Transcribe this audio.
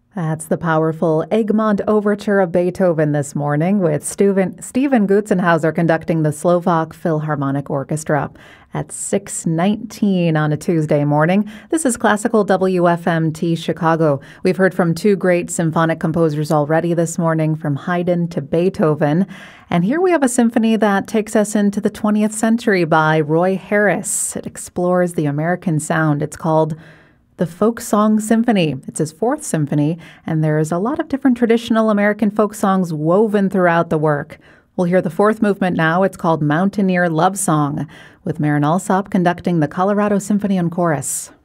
That's the powerful Egmont Overture of Beethoven this morning with Stephen Gutzenhauser conducting the Slovak Philharmonic Orchestra at 6:19 on a Tuesday morning. This is Classical WFMT Chicago. We've heard from two great symphonic composers already this morning, from Haydn to Beethoven. And here we have a symphony that takes us into the 20th century by Roy Harris. It explores the American sound. It's called the Folk Song Symphony. It's his fourth symphony, and there's a lot of different traditional American folk songs woven throughout the work. We'll hear the fourth movement now. It's called Mountaineer Love Song, with Marin Alsop conducting the Colorado Symphony and Chorus.